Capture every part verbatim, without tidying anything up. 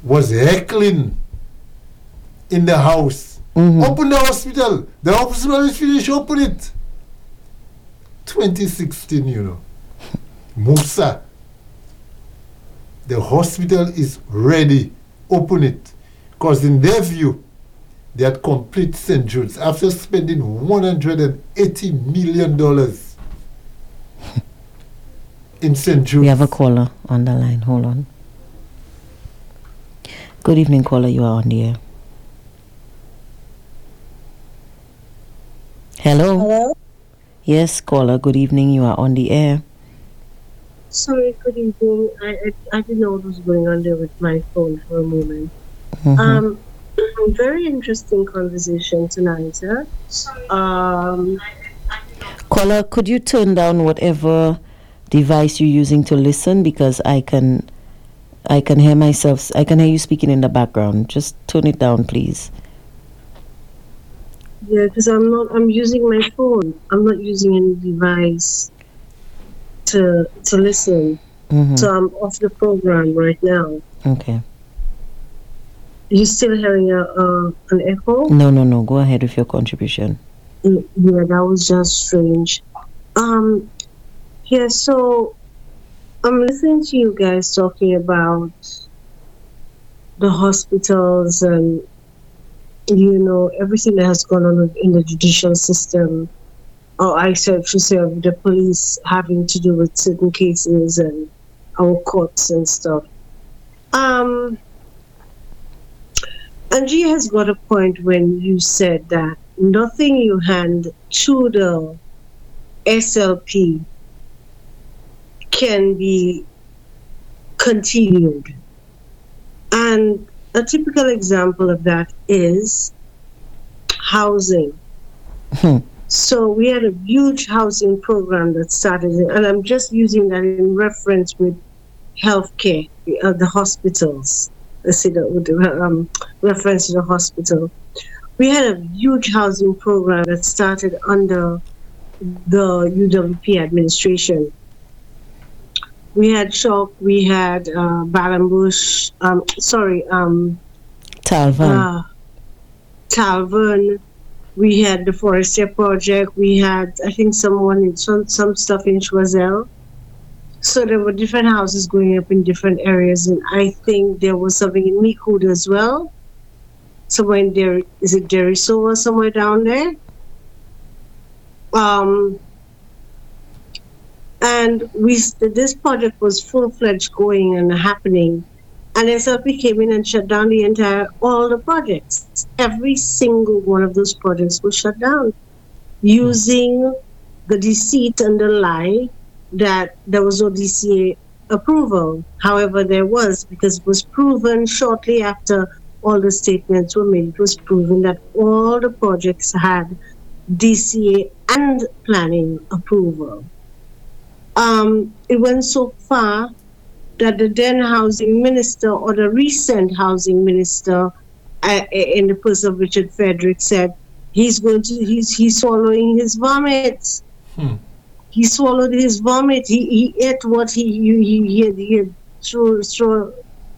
was heckling in the house. Mm-hmm. Open the hospital. The hospital is finished. Open it. twenty sixteen, you know. Musa. The hospital is ready. Open it. Because in their view, they had complete Saint Jude's after spending one hundred eighty million dollars in Saint Jude's. We have a caller on the line. Hold on. Good evening, caller. You are on the air. Hello? Hello? Yes, caller. Good evening. You are on the air. Sorry, good evening. I, I, I didn't know what was going on there with my phone for a moment. Mm-hmm. Um, very interesting conversation tonight, huh? Um, caller, could you turn down whatever device you're using to listen, because I can I can hear myself. I can hear you speaking in the background. Just turn it down, please. Yeah, because I'm not. I'm using my phone. I'm not using any device to to listen. Mm-hmm. So I'm off the program right now. Okay. You still hearing a, uh, an echo? No, no, no. Go ahead with your contribution. Yeah, that was just strange. Um, yeah. So I'm listening to you guys talking about the hospitals and, you know, everything that has gone on in the judicial system. Or I said, should say, the police having to do with certain cases and our courts and stuff. Um, Angie has got a point when you said that nothing you hand to the S L P can be continued. And a typical example of that is housing. So we had a huge housing program that started, and I'm just using that in reference with healthcare, uh, the hospitals. Let's see, the, with the um, reference to the hospital. We had a huge housing program that started under the U W P administration. We had Shock, we had uh, Balambush, um, sorry, um, Talvan. Uh, Talvan. We had the Forestier Project. We had, I think, someone in some, some stuff in Choiseul. So there were different houses going up in different areas, and I think there was something in Micoud as well. Somewhere in there, is it Deriso or somewhere down there? Um, and we this project was full-fledged going and happening, and S L P came in and shut down the entire, all the projects. Every single one of those projects was shut down using the deceit and the lie that there was no D C A approval. However, there was, because it was proven shortly after all the statements were made, it was proven that all the projects had D C A and planning approval. Um, it went so far that the then housing minister, or the recent housing minister, uh, in the person of Richard Frederick, said he's going to, he's, he's swallowing his vomit. Hmm. He swallowed his vomit. He, he ate what he he he had, he had throw, throw.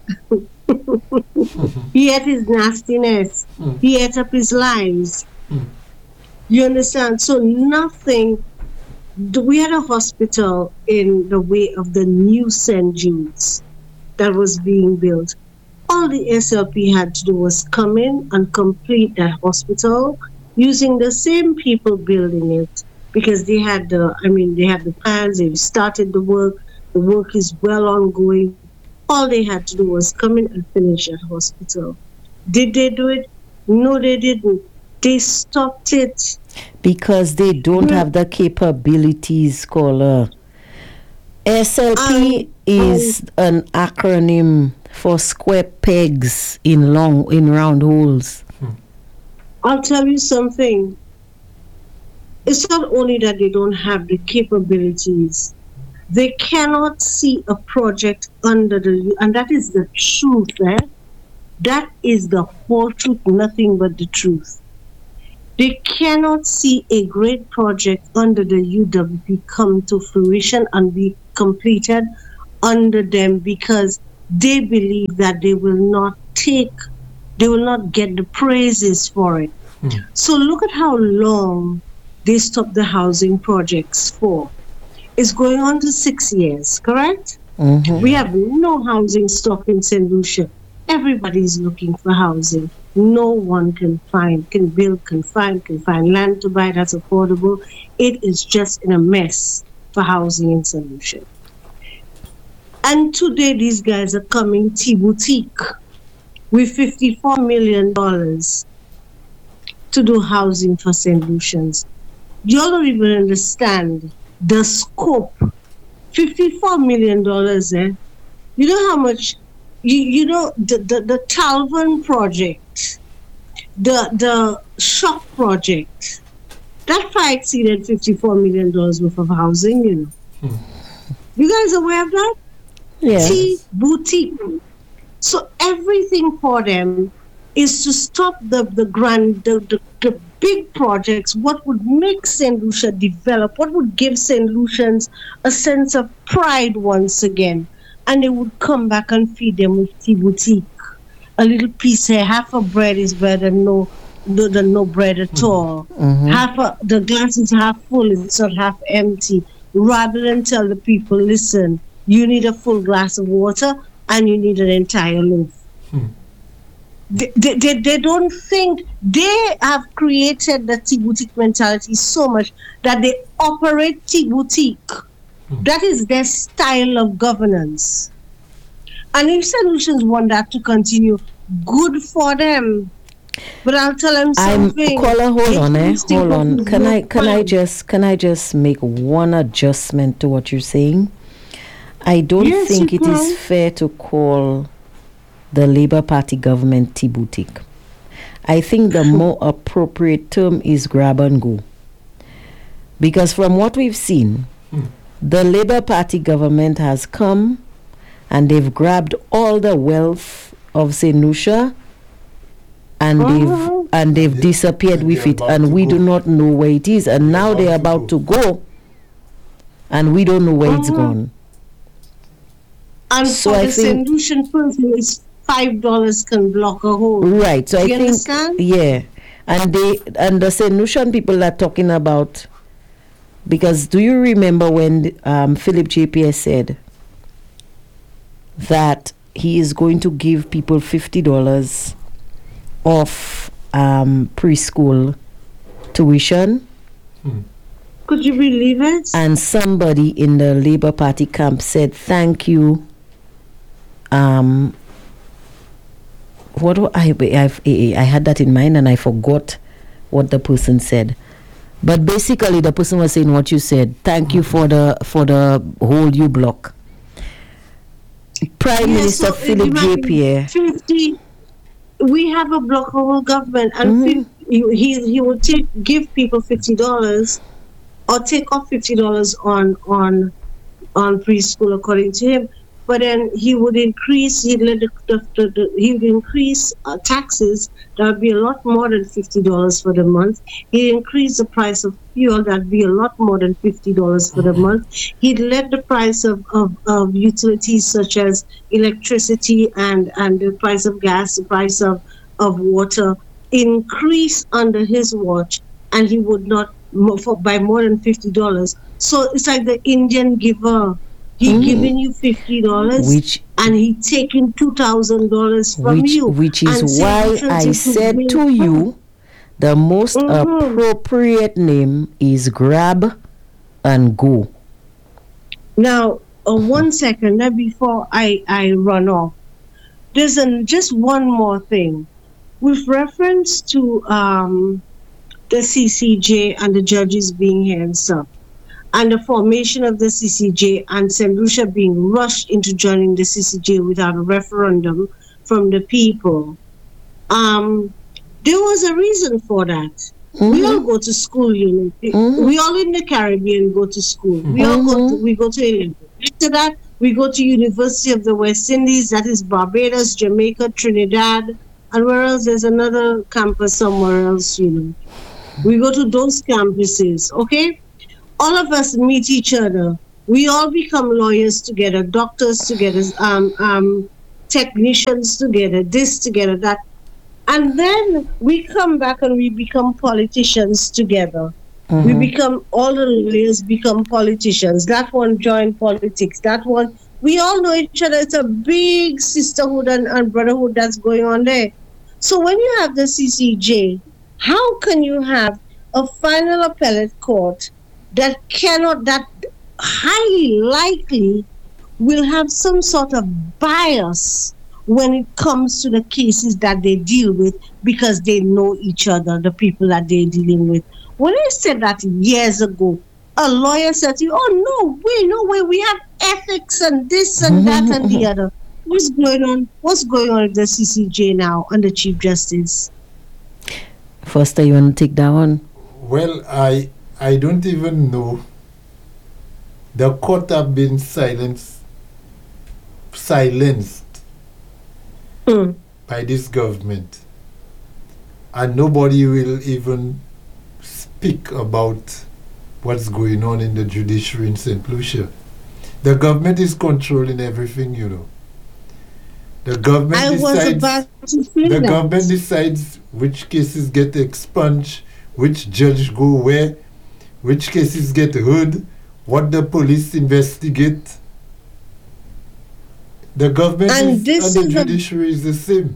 He ate his nastiness. Mm. He ate up his lies. Mm. You understand? So nothing. We had a hospital in the way of the new Saint Jude's that was being built. All the S L P had to do was come in and complete that hospital using the same people building it. Because they had the, I mean, they had the plans, they started the work, the work is well ongoing. All they had to do was come in and finish that hospital. Did they do it? No, they didn't. They stopped it. Because they don't yeah. have the capabilities, caller. S L P um, is um, an acronym for square pegs in long, in round holes. Hmm. I'll tell you something. It's not only that they don't have the capabilities, they cannot see a project under the, and that is the truth, eh? That is the whole truth, nothing but the truth. They cannot see a great project under the U W P come to fruition and be completed under them, because they believe that they will not take, they will not get the praises for it. Hmm. So look at how long they stopped the housing projects for. It's going on to six years, correct? Mm-hmm. We have no housing stock in Saint Lucia. Everybody's looking for housing. No one can find, can build, can find, can find land to buy that's affordable. It is just in a mess for housing in Saint Lucia. And today these guys are coming T-Boutique with fifty-four million dollars to do housing for Saint Lucians. Y'all don't even understand the scope. fifty-four million dollars, eh? You know how much, you, you know, the, the, the Talvin project, the the Shop project, that far exceeded fifty-four million dollars worth of housing, you know. Hmm. You guys aware of that? Yes. T-Boutique. So everything for them is to stop the, the grand, the, the, the big projects, what would make Saint Lucia develop, what would give Saint Lucians a sense of pride once again. And they would come back and feed them with T-Boutique. A little piece here, half a bread is better than no, than no bread at all. Mm-hmm. Half a, the glass is half full, it's not half empty. Rather than tell the people, listen, you need a full glass of water and you need an entire loaf. Hmm. They, they, they, they don't think, they have created the T-Boutique mentality so much that they operate T-Boutique. Hmm. That is their style of governance. And if solutions want that to continue, good for them. But I'll tell them something. I'm caller, hold on, eh? Hold on. Can I can I just can I just make one adjustment to what you're saying? I don't yes, think it can. is fair to call the Labour Party government T-Boutique. I think the more appropriate term is grab and go. Because from what we've seen, hmm. the Labour Party government has come and they've grabbed all the wealth of Saint Lucia and uh-huh. they've and they've they, disappeared with it, and we go. do not know where it is. And they're now they're about to go. to go and we don't know where uh-huh. it's gone. And so for I the Saint Lucian person, is five dollars can block a hole. Right. So Do I you think understand? yeah, and they and the Saint Lucian people are talking about, because do you remember when um, Philip J P S said that he is going to give people fifty dollars off um, preschool tuition? Hmm. Could you believe it? And somebody in the Labour Party camp said, "Thank you." Um, what do I, I've, I had that in mind and I forgot what the person said. But basically, the person was saying what you said. Thank you for the for the whole U block. Prime yes, Minister so Philip J P. fifty We have a block whole government, and mm-hmm. fifty, he he will take give people fifty dollars, or take off fifty dollars on on on preschool, according to him. But then he would increase, he'd let the, the, the, the, he would increase uh, taxes. That would be a lot more than fifty dollars for the month. He'd increase the price of fuel. That'd be a lot more than fifty dollars for the month. He'd let the price of, of, of utilities such as electricity and, and the price of gas, the price of, of water increase under his watch, and he would not for, by more than fifty dollars. So it's like the Indian giver. He mm. giving you fifty dollars, which and he taking two thousand dollars from which, you. Which is why I said to you, the most mm-hmm. appropriate name is grab and go. Now, uh, one second, uh, before I, I run off, there's an, just one more thing. With reference to um, the C C J and the judges being here and stuff, and the formation of the C C J and Saint Lucia being rushed into joining the C C J without a referendum from the people, um, there was a reason for that. Mm-hmm. We all go to school, you know. Mm-hmm. We all in the Caribbean go to school. We mm-hmm. all go to, we go to England. After that, we go to University of the West Indies, that is Barbados, Jamaica, Trinidad, and where else? There's another campus somewhere else, you know. We go to those campuses, okay? All of us meet each other. We all become lawyers together, doctors together, um, um, technicians together, this together, that. And then we come back and we become politicians together. Mm-hmm. We become, all the lawyers become politicians. That one joined politics. That one, we all know each other. It's a big sisterhood and, and brotherhood that's going on there. So when you have the C C J, how can you have a final appellate court that cannot, that highly likely will have some sort of bias when it comes to the cases that they deal with, because they know each other, the people that they're dealing with? When I said that years ago, a lawyer said to you, oh, no way, no way, we have ethics and this and that and the other. What's going on? What's going on with the C C J now and the Chief Justice? Foster, you want to take that one? Well, I I don't even know. The court have been silenced, silenced mm. by this government. And nobody will even speak about what's going on in the judiciary in Saint Lucia. The government is controlling everything, you know. The government I decides, was about to say the that. government decides which cases get expunged, which judge go where, which cases get heard, what the police investigate. The government And is, this and the is a- judiciary is the same.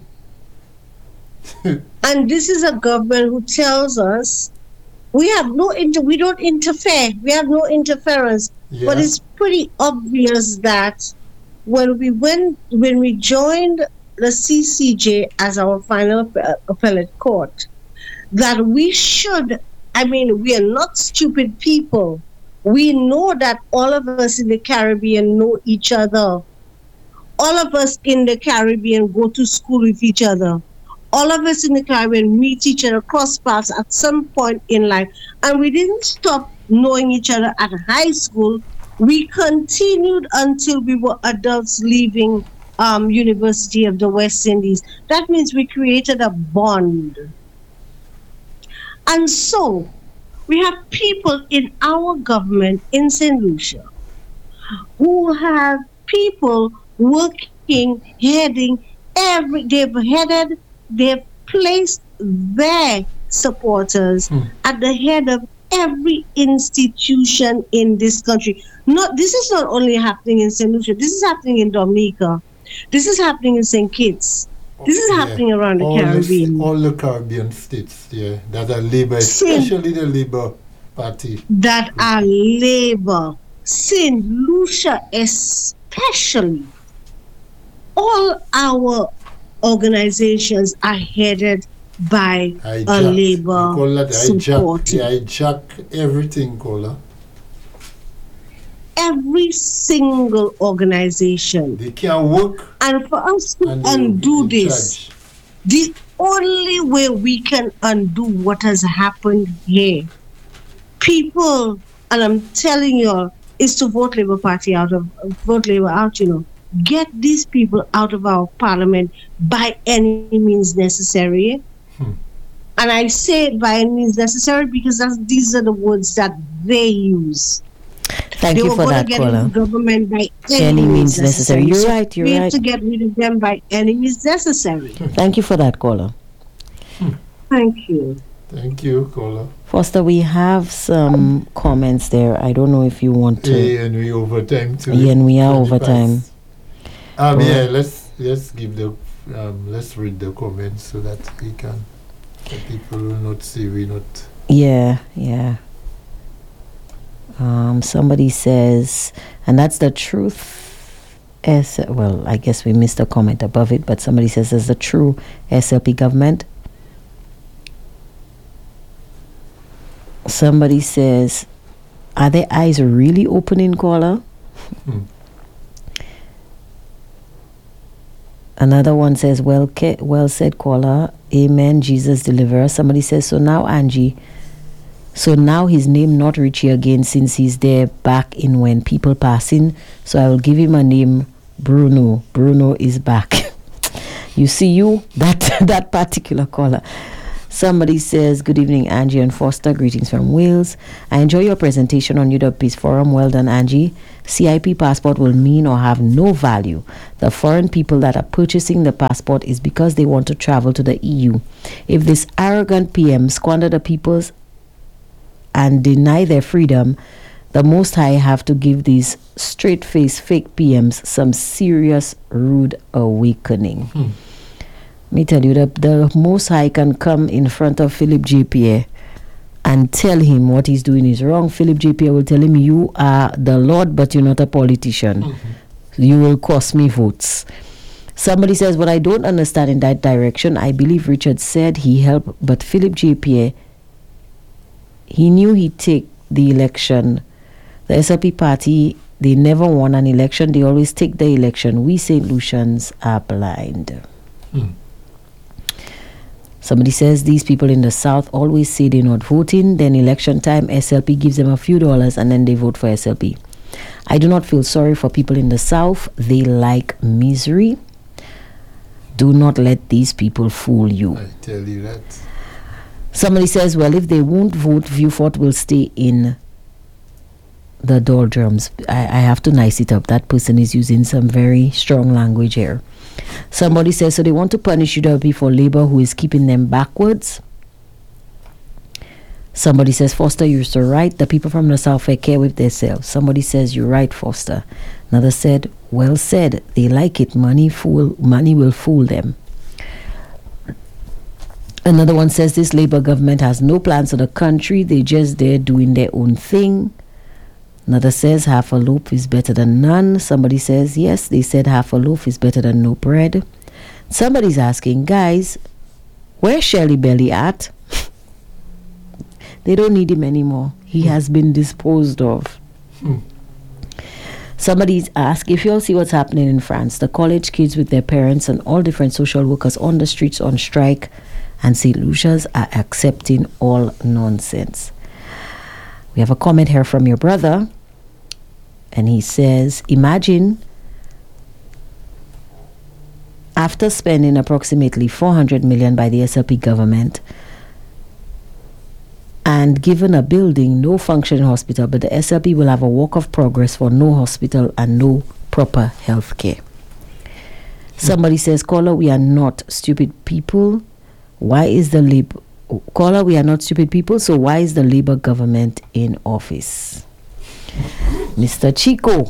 And this is a government who tells us we have no inter- we don't interfere. We have no interference. Yeah. But it's pretty obvious that when we went, when we joined the C C J as our final app- appellate court, that we should, I mean, we are not stupid people. We know that all of us in the Caribbean know each other. All of us in the Caribbean go to school with each other. All of us in the Caribbean meet each other, cross paths at some point in life. And we didn't stop knowing each other at high school. We continued until we were adults leaving um, University of the West Indies. That means we created a bond. And so we have people in our government in Saint Lucia who have people working, heading every, they've headed, they've placed their supporters hmm. at the head of every institution in this country. Not, this is not only happening in Saint Lucia, this is happening in Dominica, this is happening in Saint Kitts, this is yeah. happening around the all Caribbean. The, all the Caribbean states, yeah, that are Labour, especially the Labour Party. That are Labour. Saint Lucia especially. All our organizations are headed by hijack. a Labour call that support. Hijack. They hijack everything, Kola. Every single organization. They can't work. And for us to and undo this, charge. The only way we can undo what has happened here, people, and I'm telling you, is to vote Labour Party out of, vote Labour out, you know. Get these people out of our parliament by any means necessary. Hmm. And I say it by any means necessary because that's, these are the words that they use. Thank they you for that, Kola. Government by any, any means necessary. necessary. You're so right, you're we right. We have to get rid of them by any means necessary. Thank you for that, Kola. Hmm. Thank you. Thank you, Kola. Foster, we have some comments there. I don't know if you want to. Yeah, and we overtime too. Yeah, and we are overtime. Um, yeah, let's let's give the um, let's read the comments so that we can, the people will not see we not. Yeah, yeah. Um, somebody says, and that's the truth. As well, I guess we missed a comment above it, but somebody says, "As the true S L P government." Somebody says, "Are their eyes really opening, Kola?" Hmm. Another one says, well, ke- well said, Kola. Amen, Jesus deliverer. Somebody says, so now, Angie, so now his name not Richie again since he's there back in when people passing. So I will give him a name, Bruno. Bruno is back. You see you, that that particular caller. Somebody says, good evening, Angie and Foster. Greetings from Wales. I enjoy your presentation on U W Peace Forum. Well done, Angie. C I P passport will mean or have no value. The foreign people that are purchasing the passport is because they want to travel to the E U. If this arrogant P M squander the people's and deny their freedom, the Most High have to give these straight-faced fake P Ms some serious rude awakening. Hmm. Me tell you, the, the Most High can come in front of Philip J. Pierre and tell him what he's doing is wrong. Philip J. Pierre will tell him, you are the Lord, but you're not a politician. Mm-hmm. You will cost me votes. Somebody says, what I don't understand in that direction, I believe Richard said he helped, but Philip J. Pierre, he knew he'd take the election. The S L P party, they never won an election. They always take the election. We Saint Lucians are blind. Mm. Somebody says these people in the South always say they're not voting. Then election time, S L P gives them a few dollars and then they vote for S L P. I do not feel sorry for people in the South. They like misery. Do not let these people fool you. I tell you that. Somebody says, well, if they won't vote, Viewfort will stay in the doldrums. I, I have to nice it up. That person is using some very strong language here. Somebody says, so they want to punish U W P for labor who is keeping them backwards. Somebody says, Foster, you're so right. The people from the South care with themselves. Somebody says, you're right, Foster. Another said, well said. They like it. Money fool. Money will fool them. Another one says, this Labour government has no plans for the country. They just there doing their own thing. Another says, half a loaf is better than none. Somebody says, yes, they said half a loaf is better than no bread. Somebody's asking, guys, where's Shelley Belly at? They don't need him anymore. He has been disposed of. Hmm. Somebody's asked, if you all see what's happening in France, the college kids with their parents and all different social workers on the streets on strike, and Saint Lucia's are accepting all nonsense. We have a comment here from your brother, and he says, imagine after spending approximately four hundred million by the S L P government and given a building, no functioning hospital, but the S L P will have a walk of progress for no hospital and no proper health care. Hmm. Somebody says, caller, we are not stupid people. Why is the Labour... Caller, we are not stupid people, so why is the Labour government in office? Mister Chico,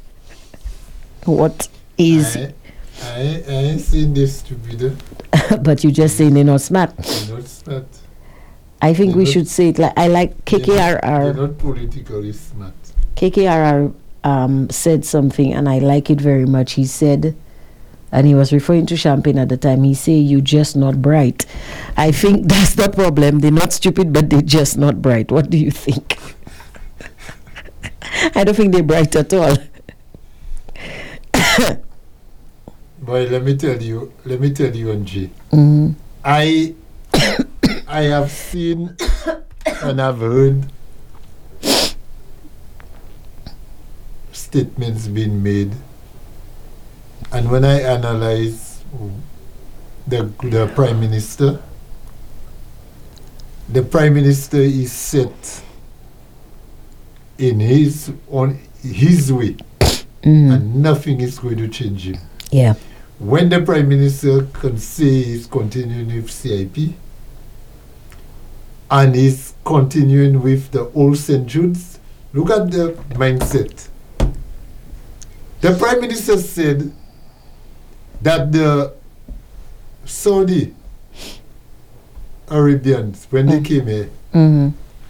what is... I, I, I ain't seen this stupid. But you just saying they're not smart. They're not smart. I think they're we not, should say it like... I like K K R R. They're not politically smart. K K R R um, said something, and I like it very much. He said... And he was referring to Champagne at the time. He said, you're just not bright. I think that's the problem. They're not stupid, but they're just not bright. What do you think? I don't think they're bright at all. Boy, let me tell you, let me tell you, Angie. Mm-hmm. I, I have seen and I've heard statements being made. And when I analyze the, the Prime Minister, the Prime Minister is set in his on his way, mm. and nothing is going to change him. Yeah. When the Prime Minister can say he's continuing with C I P and he's continuing with the old Saint Jude's, look at the mindset. The Prime Minister said that the Saudi Arabians, when mm. they came here, mm-hmm.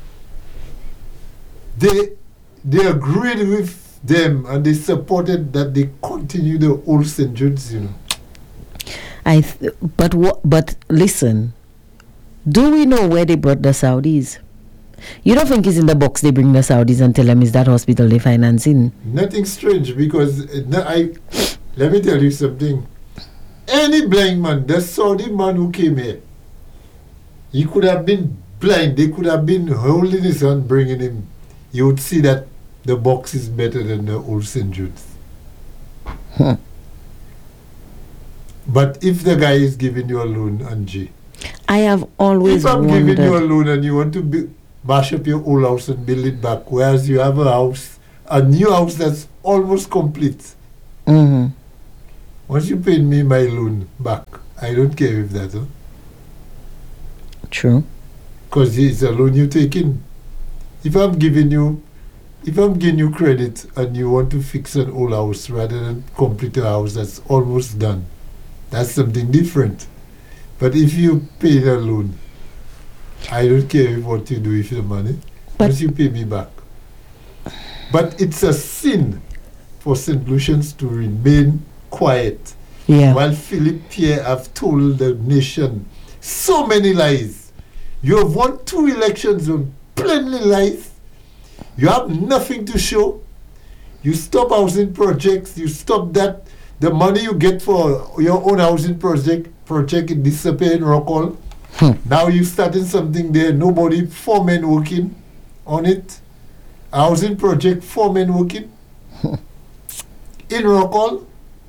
they they agreed with them and they supported that they continue the old Saint Jude's, you know. I th- but what? But listen, do we know where they brought the Saudis? You don't think it's in the box they bring the Saudis and tell them is that hospital they financing? Nothing strange, because uh, no, I let me tell you something. Any blind man, the Saudi man who came here, he could have been blind. They could have been holding his hand, bringing him. You would see that the box is better than the old Saint Jude's. Huh. But if the guy is giving you a loan, Angie, I have always If I'm wondered. giving you a loan and you want to bu- mash up your old house and build it back, whereas you have a house, a new house that's almost complete. Mm-hmm. Once you pay me my loan back, I don't care if that, huh? True. Because it's a loan you're taking. If I'm giving you, if I'm giving you credit and you want to fix an old house rather than complete a house that's almost done, that's something different. But if you pay the loan, I don't care what you do with the money, But- once you pay me back. But it's a sin for Saint Lucians to remain quiet Yeah. while Philippe Pierre have told the nation so many lies. You have won two elections on plainly lies. You have nothing to show. You stop housing projects. You stop that. The money you get for your own housing project, project it disappear in Rockall. Hmm. Now you starting something there. Nobody, four men working on it. A housing project, four men working in Rockall.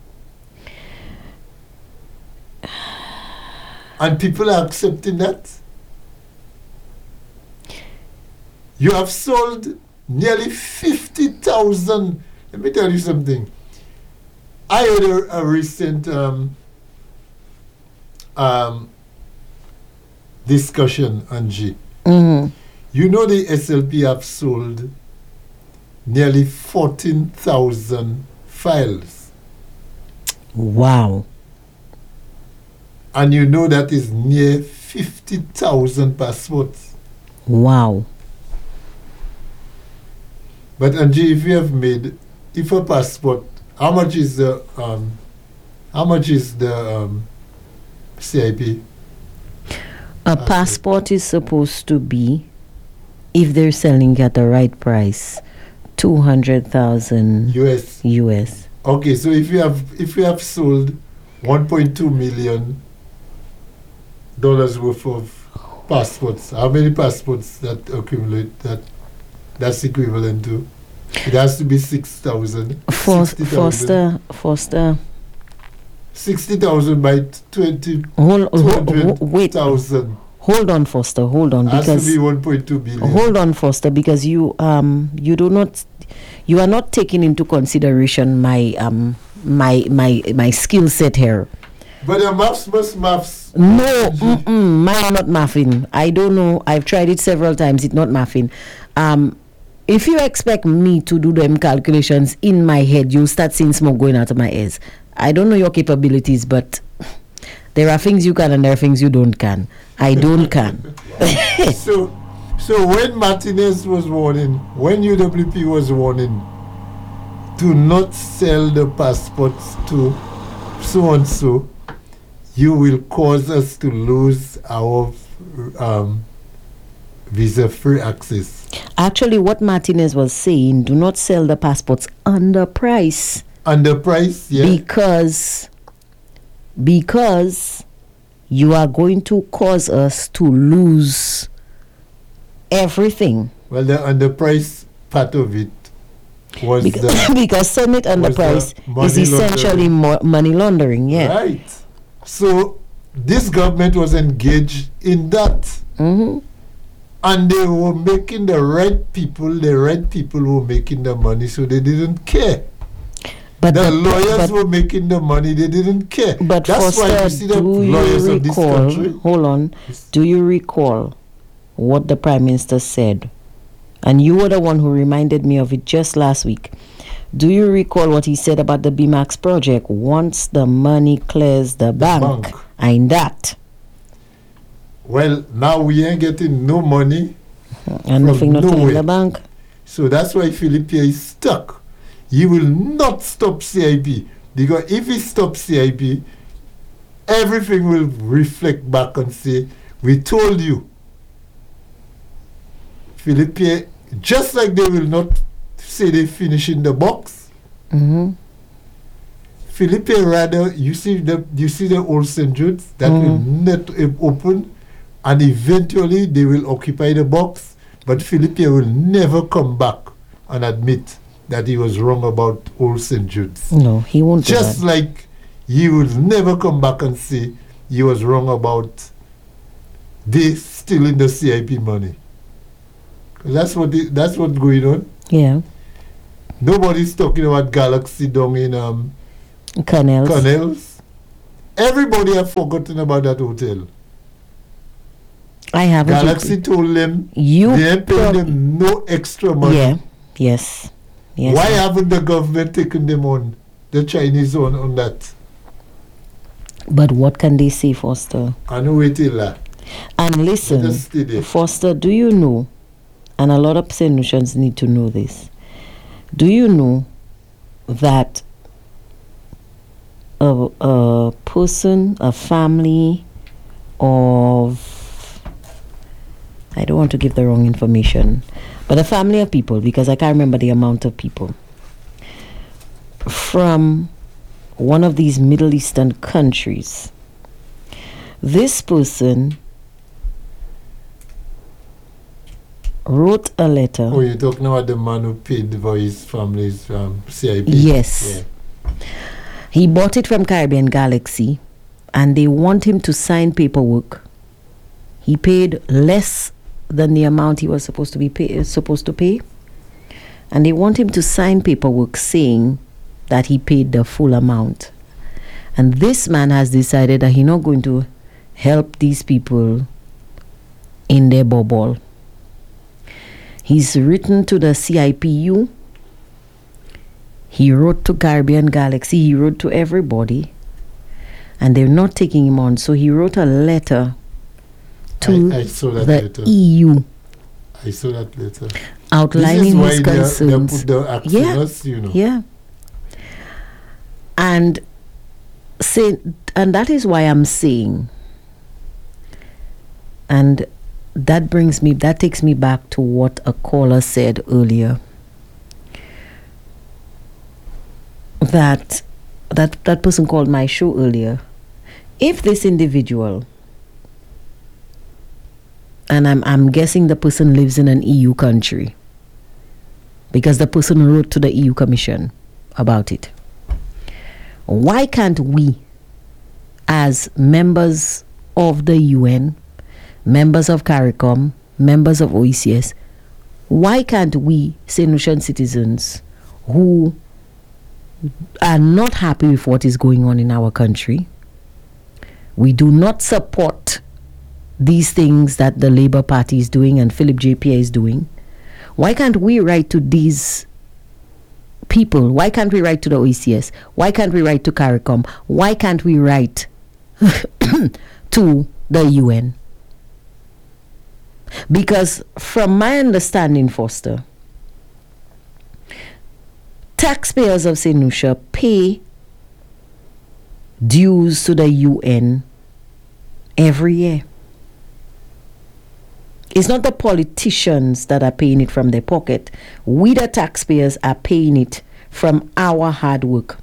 And people are accepting that. You have sold nearly fifty thousand. Let me tell you something. I heard a, a recent um, um, discussion, Angie. Mm-hmm. You know the S L P have sold nearly fourteen thousand files. Wow. And you know that is near fifty thousand passports. Wow. But Angie, if you have made, if a passport, how much is the, um, how much is the um, C I P? A Passport. passport is supposed to be, if they're selling at the right price, two hundred thousand U S. U S. Okay, so if you have, if you have sold one point two million dollars worth of passports, how many passports that accumulate that? That's equivalent to. It has to be six thousand. For, Foster, Foster, Sixty thousand by twenty. hold, Two hold, hundred wait, thousand. hold on, Foster, hold on, Has to because be one point two billion. hold on, Foster, because you um you do not, you are not taking into consideration my um my my my skill set here. But the maths must maths. No, mm-mm, mine not mathing. I don't know. I've tried it several times. It's not mathing. Um, if you expect me to do them calculations in my head, you'll start seeing smoke going out of my ears. I don't know your capabilities, but there are things you can and there are things you don't can. I don't can. so, so when Martinez was warning, when U W P was warning, do not sell the passports to so and so, you will cause us to lose our um, visa-free access. Actually, what Martinez was saying, do not sell the passports under price. Under price, yeah. Because, because you are going to cause us to lose everything. Well, the underprice part of it was Because, the because Summit was the underprice money is essentially laundering. mo- money laundering, yeah. right. So this government was engaged in that. hmm And they were making the right people, the right people were making the money, so they didn't care. But The the- lawyers but, were making the money, they didn't care. but That's why Foster, you see the do lawyers you of this recall? country. Hold on. Do you recall what the Prime Minister said? And you were the one who reminded me of it just last week. Do you recall what he said about the B MAX project? Once the money clears the, bank, bank. I'm that. Well, now we ain't getting no money, And From nothing not in nowhere. the bank. so that's why Philippe is stuck. He will not stop C I P, because if he stops C I P, everything will reflect back and say, we told you. Philippe, just like they will not say they finish in the box, hmm Philippe rather, you see the you see the old Saint Jude's that will not uh, open, and eventually they will occupy the box, but Philippe will never come back and admit that he was wrong about old Saint Jude's. No, he won't do Just that. like he will never come back and say he was wrong about they stealing the C I P money. That's what the, that's what's going on. Yeah. Nobody's talking about Galaxy down in um, Canals. Canals. Everybody have forgotten about that hotel. I haven't. Galaxy you, told them you they ain't paying prob- them no extra money. Yeah. Yes. Yes. Why haven't the government taken them on, the Chinese on, on that? But what can they say, Foster? I know wait till that. And listen, Let us stay there. Foster, do you know, and a lot of Saint Lucians need to know this, do you know that a, a person, a family of, I don't want to give the wrong information, but a family of people, because I can't remember the amount of people, from one of these Middle Eastern countries, this person wrote a letter. Oh, you're talking about the man who paid for his family's um, C I P? Yes. Yeah. He bought it from Caribbean Galaxy, and they want him to sign paperwork. He paid less than the amount he was supposed to be pay, supposed to pay, and they want him to sign paperwork saying that he paid the full amount. And this man has decided that he's not going to help these people in their bubble. He's written to the C I P U. He wrote to Caribbean Galaxy. He wrote to everybody. And they're not taking him on. So he wrote a letter to I, I saw that the letter. E U. I saw that letter. Outlining this is his why concerns. They, they put the axe Yeah. on us, you know. Yeah. And say, and that is why I'm saying, and that brings me, that takes me back to what a caller said earlier. That that that person called my show earlier. If this individual, and I'm I'm guessing the person lives in an E U country, because the person wrote to the E U Commission about it. Why can't we, as members of the U N, members of CARICOM, members of O E C S, why can't we, Saint Lucian citizens who are not happy with what is going on in our country, we do not support these things that the Labour Party is doing and Philip J. Pierre is doing, why can't we write to these people? Why can't we write to the O E C S? Why can't we write to CARICOM? Why can't we write to the U N? Because from my understanding, Foster, taxpayers of Saint Lucia pay dues to the U N every year. It's not the politicians that are paying it from their pocket. We, the taxpayers, are paying it from our hard work.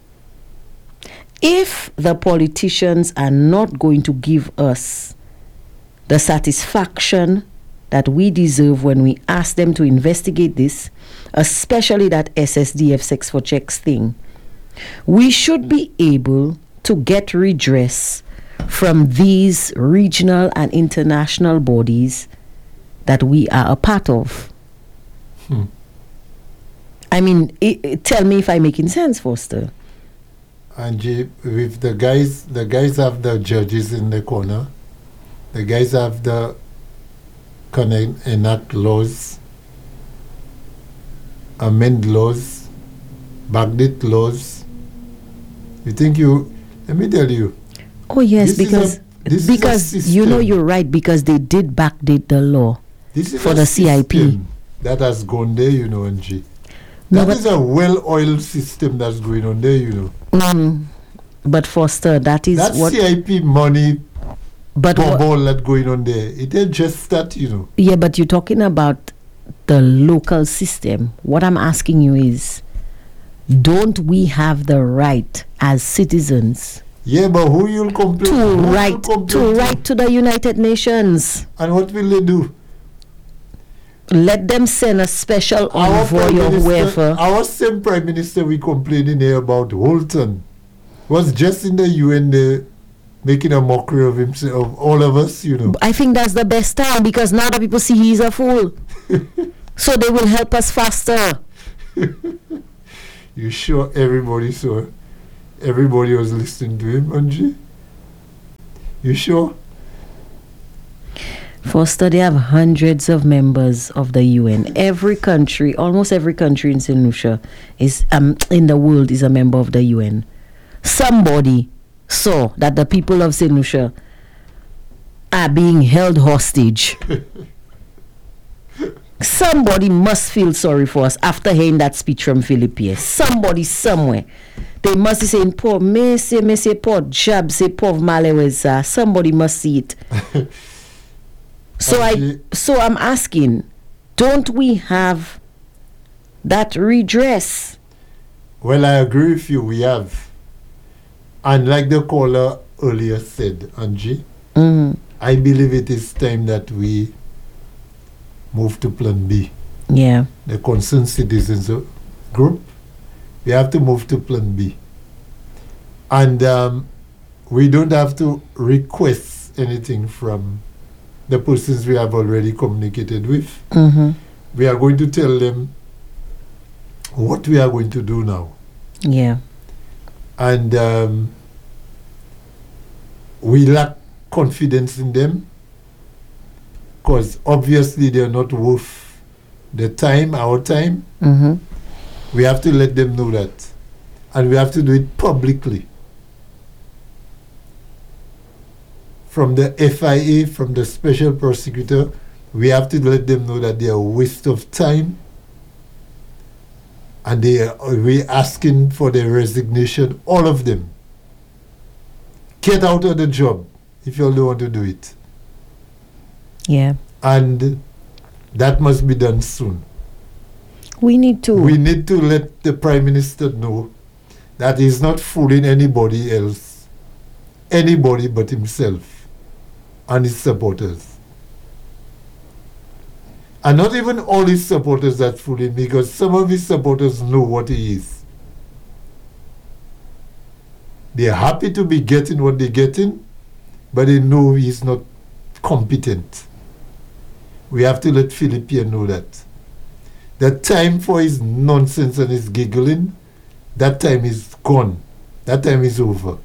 If the politicians are not going to give us the satisfaction that we deserve when we ask them to investigate this, especially that S S D F sex for checks thing, we should be able to get redress from these regional and international bodies that we are a part of. Hmm. I mean, it, it, tell me if I'm making sense, Foster. Angie, with the guys, the guys have the judges in the corner. The guys have the connect, enact laws, amend laws, backdate laws. You think you? Let me tell you. Oh yes, this because is a, this because is a you know system. you're right, because they did backdate the law This is for a the C I P. system that has gone there, you know, Angie. No, That but- is a well-oiled system that's going on there, you know. Mm, but Foster, that is That what. C I P money But what, bubble that going on there, it ain't just that, you know. yeah, but you're talking about the local system. What I'm asking you is, don't we have the right as citizens Yeah, but who you'll complain to who you'll write complain to write to the United Nations? And what will they do? Let them send a special envoy Prime or Minister- whoever. our same Prime Minister we complaining here about Holton was just in the U N there making a mockery of himself, of all of us, you know. I think that's the best time because now that people see he's a fool. So they will help us faster. You sure everybody saw? Everybody was listening to him, Angie? You sure? Foster, they have hundreds of members of the U N. Every country, almost every country in Saint Lucia is um in the world is a member of the U N. Somebody saw that the people of Saint Lucia are being held hostage. Somebody must feel sorry for us after hearing that speech from Philip Pierre. Somebody somewhere. They must be saying, poor me say me say poor job say poor maleweza. Somebody must see it. So I so I'm asking, don't we have that redress? Well, I agree with you, we have. And like the caller earlier said, Angie, Mm. I believe it is time that we move to Plan B. Yeah. The Concerned Citizens Group, we have to move to Plan B. And um, we don't have to request anything from the persons we have already communicated with. Mm-hmm. We are going to tell them what we are going to do now. Yeah. And um, we lack confidence in them because obviously they're not worth the time, our time. Mm-hmm. We have to let them know that. And we have to do it publicly. From the F I A, from the special prosecutor, we have to let them know that they are a waste of time. And they are, we're asking for their resignation, all of them. Get out of the job if you don't want to do it. Yeah. And that must be done soon. We need to. We need to let the Prime Minister know that he's not fooling anybody else, anybody but himself and his supporters. And not even all his supporters that fooling, because some of his supporters know what he is. They're happy to be getting what they're getting, but they know he's not competent. We have to let Philip Pierre know that. The time for his nonsense and his giggling, that time is gone. That time is over.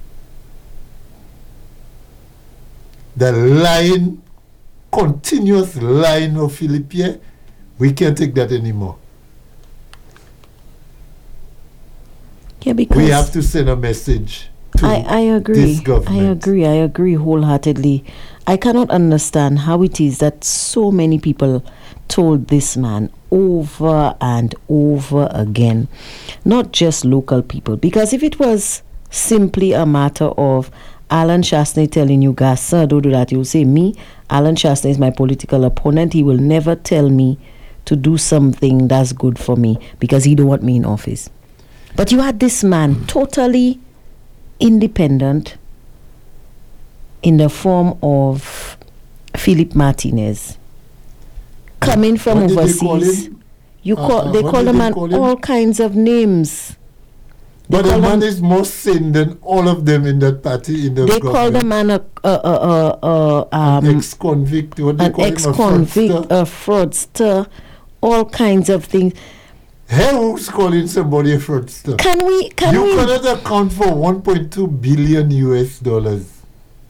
The lying, continuous lying of Philip Pierre, we can't take that anymore. Yeah, because we have to send a message to I, I agree. this government. I agree. I agree wholeheartedly. I cannot understand how it is that so many people told this man over and over again, not just local people. Because if it was simply a matter of Alan Chastanet telling you guys, sir, don't do that, you'll say, me, Alan Chastanet is my political opponent. He will never tell me to do something that's good for me because he don't want me in office. But you had this man totally independent in the form of Philip Martinez coming from What did they overseas. call him? You Uh, call uh, they what call did the they man call him? all kinds of names. They But the call man him- is more sane than all of them in that party, in the They call the government. man a, a, a, a, a um, ex-convict, what they an call him, a ex-convict, fraudster. a fraudster, all kinds of things. Hey, who's calling somebody a fraudster? Can we? Can you we? cannot account for one point two billion U S dollars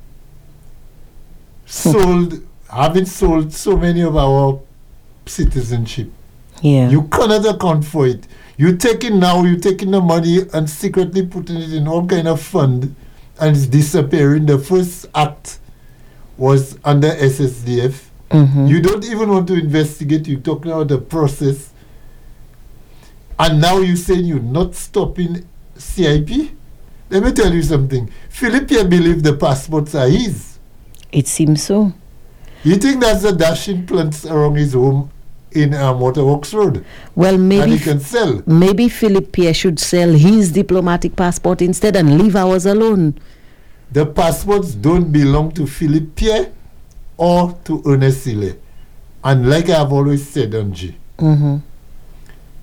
sold, having sold so many of our citizenship. Yeah. You cannot account for it. You taking now, you taking the money and secretly putting it in all kind of fund, and it's disappearing. The first act was under S S D F. Mhm. You don't even want to investigate. You're talking about the process. And now you're saying you're not stopping C I P? Let me tell you something. Philip Pierre believe the passports are his. It seems so. You think that's the dashing plants around his home in um, Waterworks Road? Well, And maybe he can sell. maybe Philip Pierre should sell his diplomatic passport instead and leave ours alone. The passports don't belong to Philip Pierre or to Ernest Sile. And like I've always said, Angie, Mm-hmm.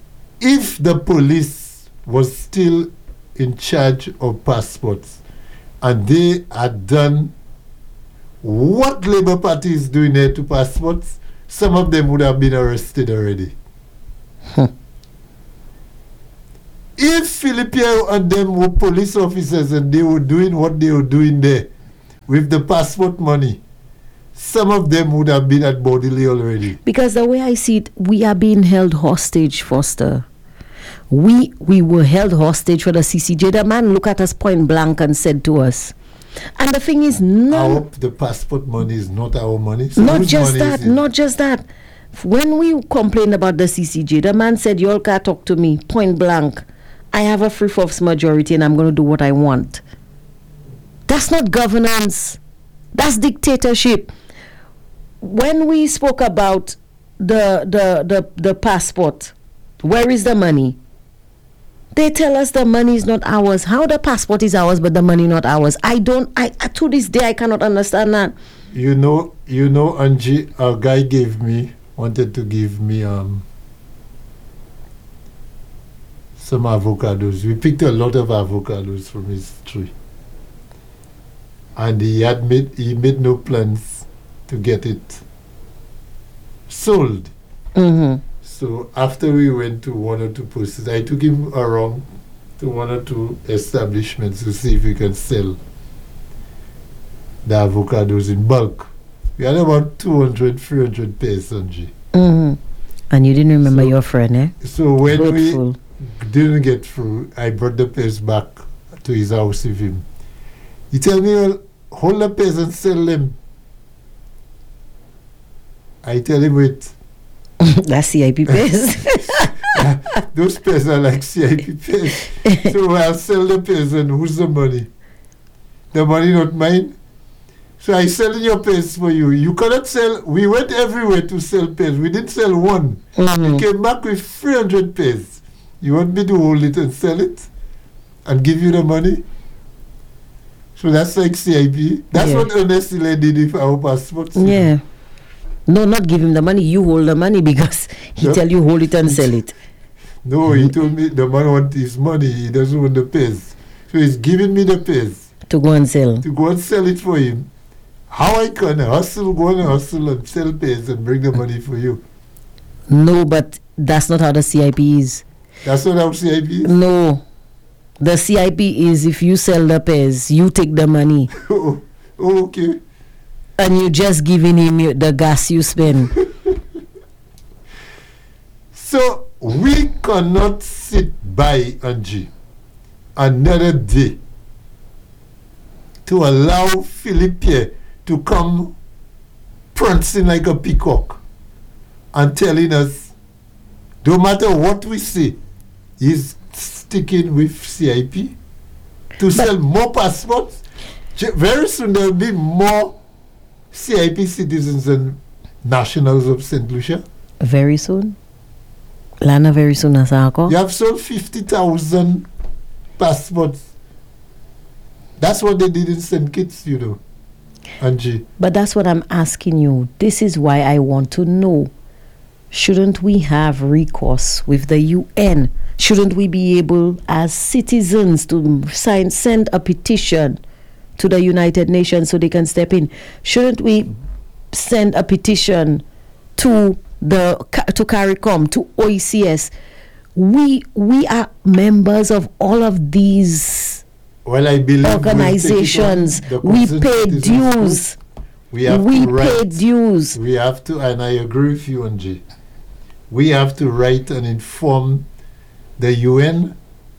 if the police was still in charge of passports, and they had done what Labour Party is doing there to passports, some of them would have been arrested already. Huh. If Philippe and them were police officers and they were doing what they were doing there with the passport money, some of them would have been at Bodily already. Because the way I see it, we are being held hostage, Foster. We we were held hostage for the C C J. The man looked at us point blank and said to us, and the thing is, no, our, the passport money is not our money. So not whose just money that, is it? not just that. When we complained about the C C J, the man said, you all can't talk to me, point blank. I have a free force majority and I'm going to do what I want. That's not governance. That's dictatorship. When we spoke about the the the, the passport, where is the money? They tell us the money is not ours. How the passport is ours but the money not ours? I don't, I, to this day I cannot understand that. You know, you know, Angie, a guy gave me, wanted to give me um some avocados. We picked a lot of avocados from his tree. And he had made, he made no plans to get it sold. Mm-hmm. So after we went to one or two places, I took him around to one or two establishments to see if we can sell the avocados in bulk. We had about two hundred, three hundred pairs, Angie. Mm-hmm. And you didn't remember So- your friend, eh? So when Hurtful. we didn't get through, I brought the pairs back to his house with him. He tell me, well, hold the pairs and sell them. I tell him, wait, That's C I P pairs. those pairs are like C I P pairs. So I'll sell the pairs and who's the money? The money not mine. So I selling your pairs for you. You cannot sell. We went everywhere to sell pairs. We didn't sell one. Mhm. We came back with three hundred pairs. You want me to hold it and sell it and give you the money? So that's like C I P. That's Yeah. what Ernest Hillary did with our passports. you know. Yeah. No, not give him the money. You hold the money because he Yep. tell you hold it and sell it. No, he told me the man wants his money. He doesn't want the pairs. So he's giving me the pairs To go and sell. to go and sell it for him. How I can hustle, go and hustle and sell pairs and bring the money for you. No, but that's not how the C I P is. That's not how C I P is. No. The C I P is if you sell the pairs, you take the money oh, oh, okay. and you just giving him your- the gas you spend. So we cannot sit by, Angie, another day to allow Philippe to come prancing like a peacock and telling us, no matter what we say, he's sticking with C I P to sell more passports. J- Very soon there will be more C I P citizens than nationals of Saint Lucia. Very soon. Lana very soon as ako. You have sold fifty thousand passports. That's what they did in Saint Kitts, you know, Angie. But that's what I'm asking you. This is why I want to know. Shouldn't we have recourse with the U N? Shouldn't we be able, as citizens, to sign, send a petition to the United Nations so they can step in? Shouldn't we send a petition to the to CARICOM, to O E C S? We we are members of all of these Well, I believe organizations. we'll take it on We the pay Citizens dues. Group. We have We to pay write. dues. We have to, and I agree with you, Angie. We have to write and inform the U N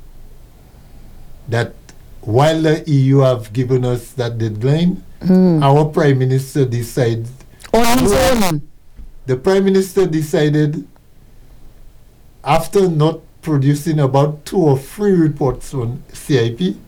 that while the E U have given us that deadline, Mm. our Prime Minister decided, On his own. the Prime Minister decided, after not producing about two or three reports on C I P,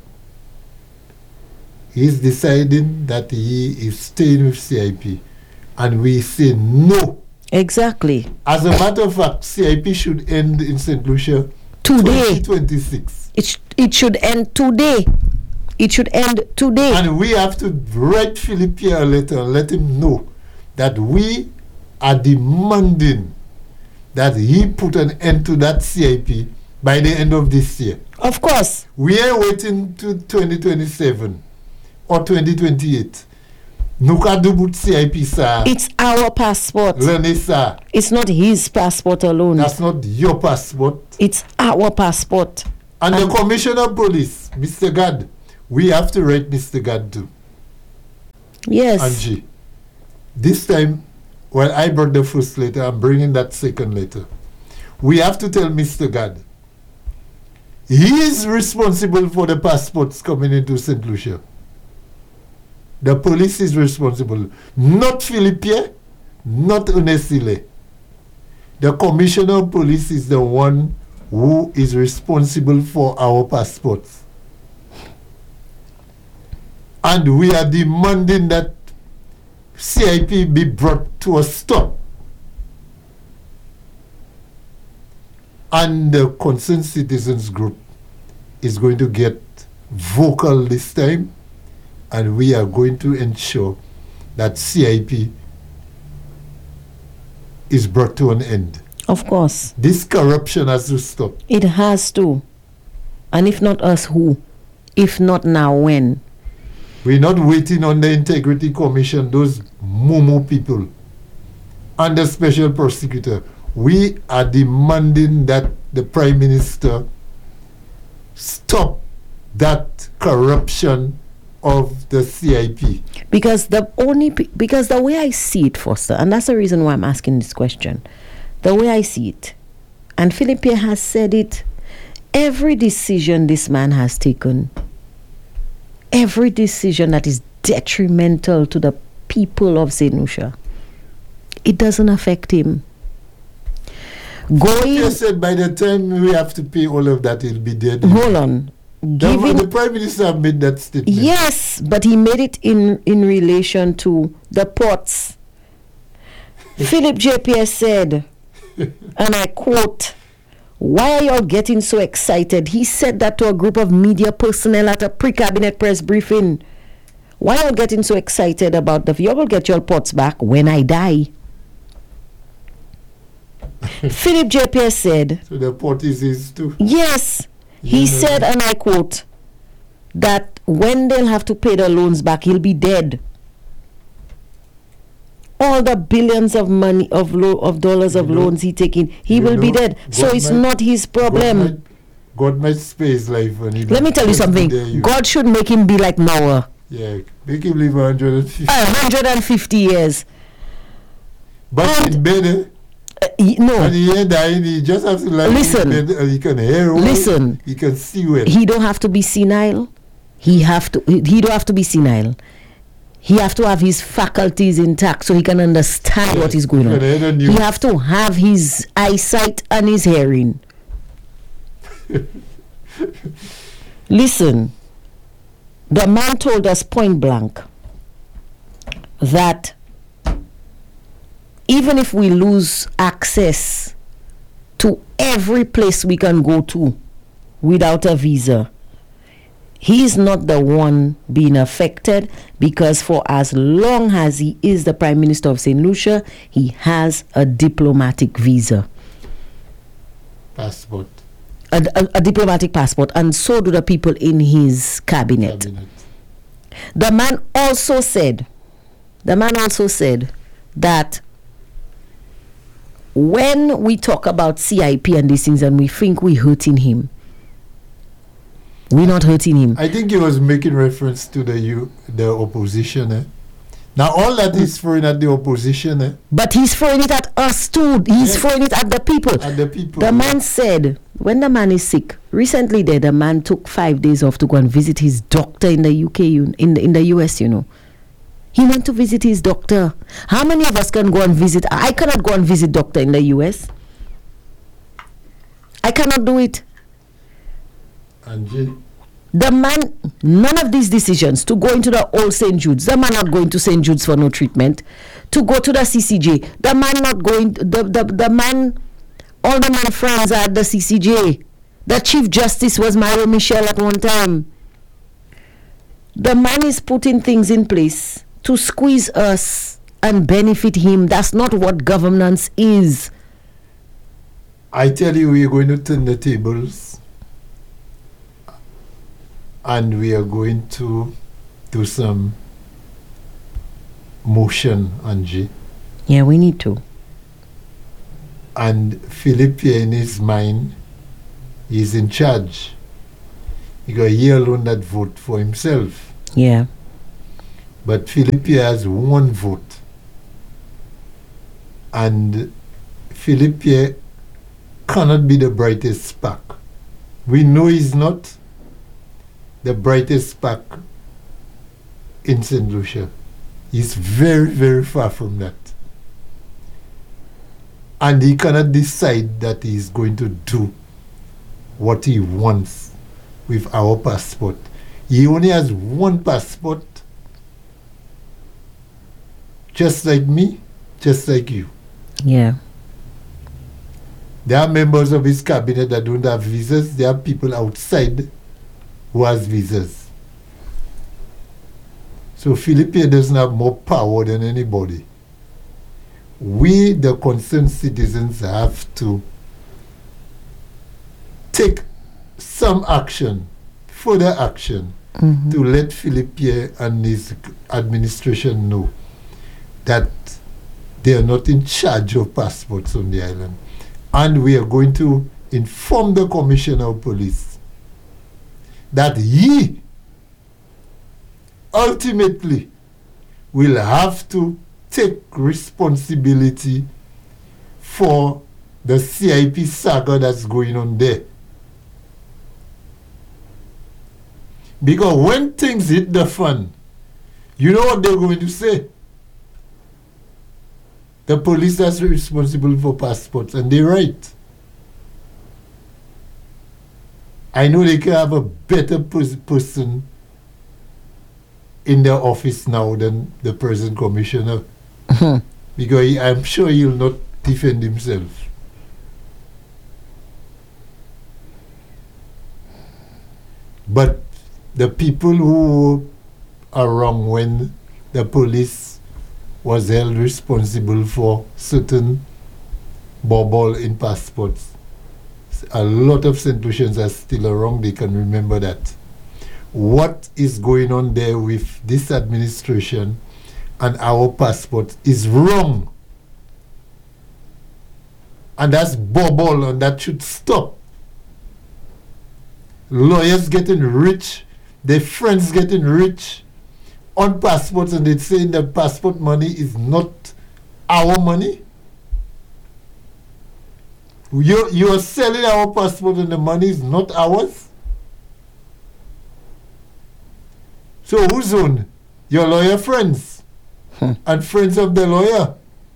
he's deciding that he is staying with C I P. And we say no. Exactly. As a matter of fact, C I P should end in Saint Lucia Today. twenty twenty-six. It, sh- it should end today. It should end today. And we have to write Philippe a letter and let him know that we are demanding that he put an end to that C I P by the end of this year. Of course. We are waiting to twenty twenty-seven. or twenty twenty-eight. Nuka dubut C I P sa. It's our passport. Lenesa. It's not his passport alone. That's not your passport. It's our passport. And, And the Commissioner of Police, Mister Gad, we have to write Mister Gad too. Yes. Angie, this time, well, I brought the first letter, I'm bringing that second letter. We have to tell Mister Gad, he is responsible for the passports coming into Saint Lucia. The police is responsible, not Philippe, not Onesile. The Commissioner of Police is the one who is responsible for our passports. And we are demanding that C I P be brought to a stop. And the Concerned Citizens Group is going to get vocal this time, and we are going to ensure that C I P is brought to an end. Of course. This corruption has to stop. It has to. And if not us, who? If not now, when? We're not waiting on the Integrity Commission, those Momo people, and the Special Prosecutor. We are demanding that the Prime Minister stop that corruption of the C I P. Because the only pe- because the way I see it, Foster, and that's the reason why I'm asking this question. The way I see it, and Philippe has said it, every decision this man has taken, every decision that is detrimental to the people of Saint Lucia, it doesn't affect him. Going, You said by the time we have to pay all of that, he'll be dead. hold on. The, Giving, the Prime Minister made that statement. yes, but he made it in, in relation to the ports. Philip J P S said, and I quote, "Why are y'all getting so excited?" He said that to a group of media personnel at a pre-cabinet press briefing. Why are y'all getting so excited about the... You will get your ports back when I die. Philip J P S said... So the port is his too. Yes. He Yeah. said, and I quote, that when they'll have to pay the loans back, he'll be dead. All the billions of money, of lo- of dollars of You know- loans he taking, he you will be know, dead. So God it's might- not his problem. God might, God might spare his life. When he Let me tell you something. God should make him be like Noah. Yeah, make him live one hundred fifty. one hundred fifty years. But and- in bed, eh, Uh, y- no, when he ain't dying, he just has to lie Listen. in bed and he can hear well, Listen. he can see well. he don't have to be senile. He have to. He he don't have to be senile. He have to have his faculties intact so he can understand what is going He on. can hear the He news. have to have his eyesight and his hearing. Listen, the man told us point blank that even if we lose access to every place we can go to without a visa, he is not the one being affected, because for as long as he is the Prime Minister of Saint Lucia, he has a diplomatic visa, Passport. a, a, a diplomatic passport, and so do the people in his cabinet. Cabinet. The man also said, the man also said that when we talk about C I P and these things and we think we're hurting him, we're not hurting him. I think he was making reference to the U, the opposition. Eh? Now all that is throwing at the opposition, eh? But he's throwing it at us too. He's Yeah. throwing it at the people. At the people. The man said, when the man is sick, recently there, the man took five days off to go and visit his doctor in the U K, un- in the, in the U S, you know. He went to visit his doctor. How many of us can go and visit? I cannot go and visit doctor in the U S. I cannot do it. Angie, The man, none of these decisions to go into the old Saint Jude's, the man not going to Saint Jude's for no treatment, to go to the C C J, the man not going, the, the, the man, all the man friends are at the C C J. The Chief Justice was Mario Michel at one time. The man is putting things in place to squeeze us and benefit him. That's not what governance is. I tell you, we are going to turn the tables, and we are going to do some motion, Angie. Yeah, we need to. And Philip, in his mind, he's in charge. Because he alone that vote for himself. Yeah. But Philip has one vote. And Philip cannot be the brightest spark. We know he's not the brightest spark in Saint Lucia. He's very, very far from that. And he cannot decide that he's going to do what he wants with our passport. He only has one passport, just like me, just like you. Yeah. There are members of his cabinet that don't have visas. There are people outside who has visas. So Philip doesn't have more power than anybody. We, the concerned citizens, have to take some action, further action, Mm-hmm. to let Philip and his administration know that they are not in charge of passports on the island. And we are going to inform the Commissioner of Police that he ultimately will have to take responsibility for the C I P saga that's going on there. Because when things hit the fan, you know what they're going to say? The police are responsible for passports, and they're right. I know they can have a better pers- person in their office now than the present commissioner. Because he, I'm sure he'll not defend himself. But the people who are wrong when the police was held responsible for certain bauble in passports, a lot of Saint Lucians are still wrong. They can remember that. What is going on there with this administration and our passports is wrong. And that's bauble, and that should stop. Lawyers getting rich, their friends getting rich on passports, and they're saying that passport money is not our money. You, you are selling our passport and the money is not ours. So whose own? Your lawyer friends Hmm. and friends of the lawyer.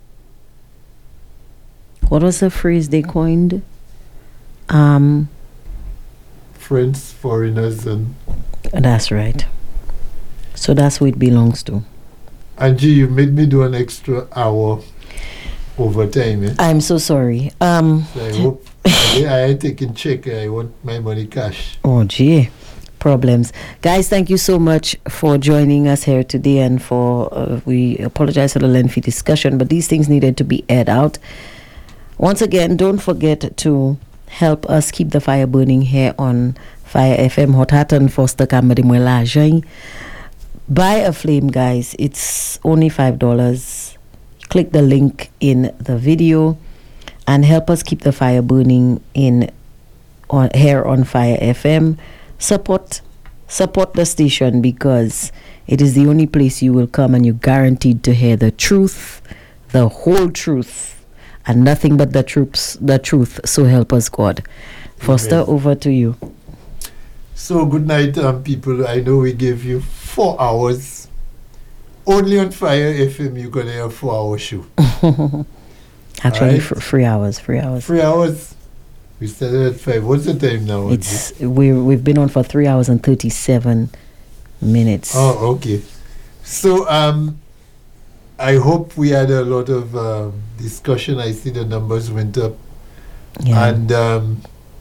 What was the phrase they coined? Um, Friends, foreigners, and that's right. So that's who it belongs to. Angie, you made me do an extra hour overtime. Eh? I'm so sorry. Um, So I hope I, I ain't taking check. I want my money cash. oh, gee. Problems. Guys, thank you so much for joining us here today, and for, uh, we apologize for the lengthy discussion, but these things needed to be aired out. Once again, don't forget to help us keep the fire burning here on Fire F M. Hot Hatton Foster Camerimwela. Buy a flame, guys. It's only five dollars. Click the link in the video and help us keep the fire burning in on here on Fire F M. Support support the station, because it is the only place you will come and you're guaranteed to hear the truth, the whole truth, and nothing but the truth, the truth. So help us God. Foster, Amen. over to you. So good night, um, people. I know we gave you four hours. Only on Fire F M you're gonna have four hour show. Actually, Right. f- three hours, three hours. Three hours. We started at five. What's the time now? It's we we've been on for three hours and thirty-seven minutes. Oh, okay. So um, I hope we had a lot of um, discussion. I see the numbers went up, Yeah. and um,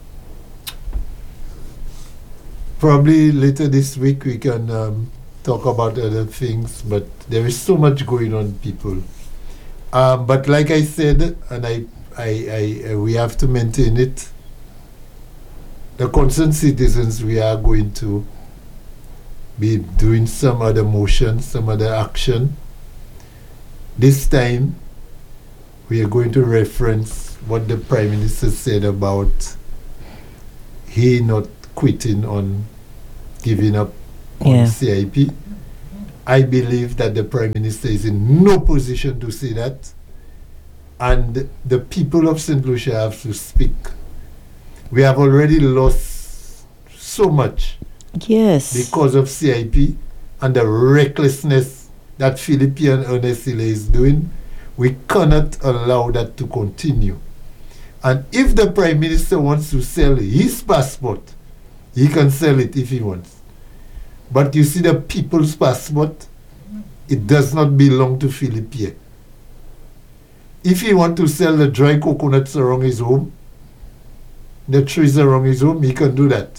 probably later this week we can um, talk about other things. But there is so much going on, people. Um, but like I said, and I, I, I, uh, we have to maintain it. The concerned citizens, we are going to be doing some other motion, some other action. This time, we are going to reference what the Prime Minister said about he not quitting on giving up Yeah. on C I P. I believe that the Prime Minister is in no position to say that, and the people of Saint Lucia have to speak. We have already lost so much Yes. because of C I P and the recklessness that Philippe and Ernest Hille is doing. We cannot allow that to continue. And if the Prime Minister wants to sell his passport, he can sell it if he wants. But you see, the people's passport, it does not belong to Philippe. If he want to sell the dry coconuts around his home, the trees around his home, he can do that.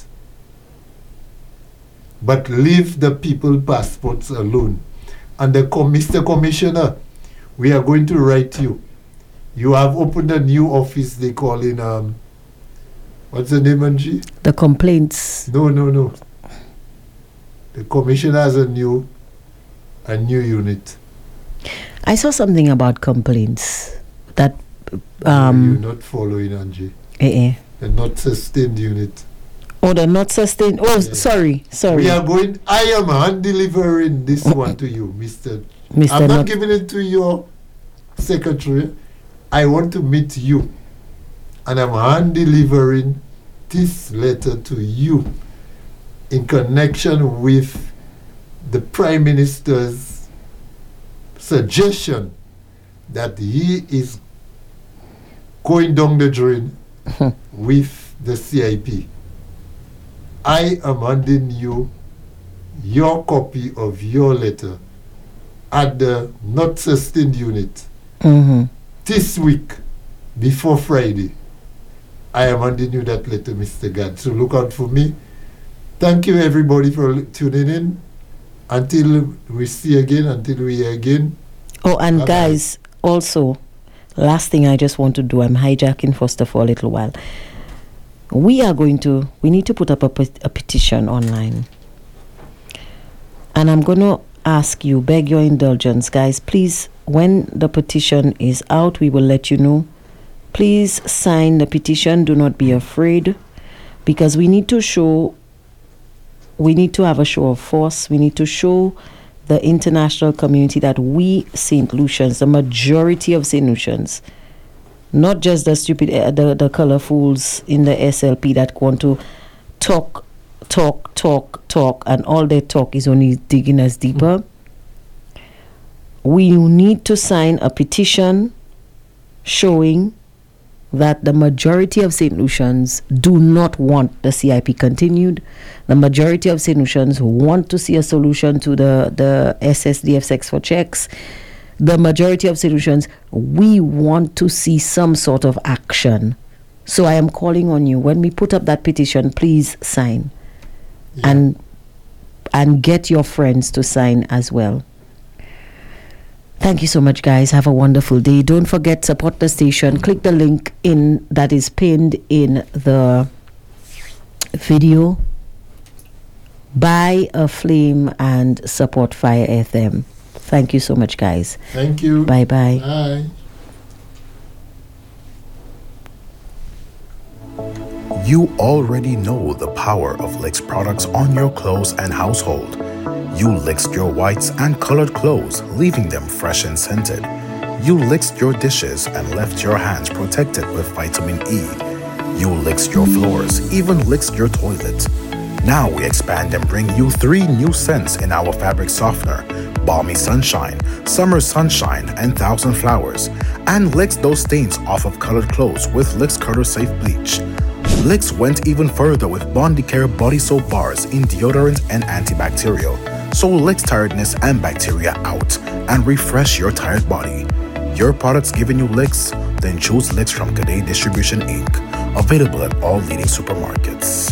But leave the people passports alone. And the com- Mister Commissioner, we are going to write you. You have opened a new office they call in, um, what's the name, Angie? The complaints. No, no, no. The commissioner has a new, a new unit. I saw something about complaints that You're um not following, Angie. eh, eh. The not sustained unit. Oh, the not sustained. Oh, Yeah. sorry, sorry. We are going, I am hand delivering this one to you, Mister Mister I'm not Not- giving it to your secretary. I want to meet you. And I'm hand delivering this letter to you in connection with the Prime Minister's suggestion that he is going down the drain with the C I P. I am handing you your copy of your letter at the not sustained unit Mm-hmm. this week before Friday. I am handing you that letter, Mister Gad. So look out for me. Thank you, everybody, for li- tuning in. Until we see again, until we hear again. Oh, and Bye-bye. guys, also, last thing I just want to do, I'm hijacking Foster for a little while. We are going to, we need to put up a, pet- a petition online. And I'm going to ask you, beg your indulgence, guys. Please, when the petition is out, we will let you know. Please sign the petition. Do not be afraid. Because we need to show, we need to have a show of force. We need to show the international community that we Saint Lucians, the majority of Saint Lucians, not just the stupid, uh, the, the colorfuls in the S L P that want to talk, talk, talk, talk, and all their talk is only digging us deeper. We need to sign a petition showing that the majority of Saint Lucians do not want the C I P continued. The majority of Saint Lucians want to see a solution to the, the S S D F sex for checks. The majority of Saint Lucians, we want to see some sort of action. So I am calling on you. When we put up that petition, please sign. Yeah. And and get your friends to sign as well. Thank you so much, guys. Have a wonderful day. Don't forget, support the station. Click the link in that is pinned in the video. Buy a flame and support Fire F M. Thank you so much, guys. Thank you. Bye-bye. Bye. You already know the power of Licks products on your clothes and household. You licked your whites and colored clothes, leaving them fresh and scented. You licked your dishes and left your hands protected with vitamin E. You licked your floors, even licked your toilet. Now we expand and bring you three new scents in our fabric softener: Balmy Sunshine, Summer Sunshine, and Thousand Flowers, and licks those stains off of colored clothes with Licks Cutter Safe Bleach. Licks went even further with Bondicare body soap bars in deodorant and antibacterial. So Licks tiredness and bacteria out and refresh your tired body. Your products giving you licks? Then choose Licks from Cadet Distribution Incorporated. Available at all leading supermarkets.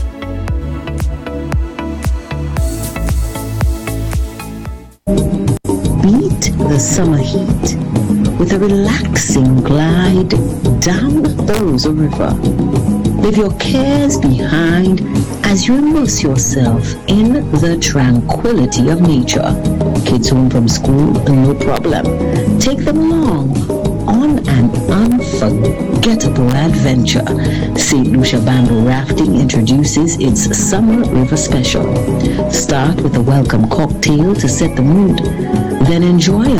Beat the summer heat with a relaxing glide down the Rosa River. Leave your cares behind as you immerse yourself in the tranquility of nature. Kids home from school, no problem. Take them along on an unforgettable adventure. Saint Lucia Bamboo Rafting introduces its Summer River Special. Start with a welcome cocktail to set the mood. Then enjoy a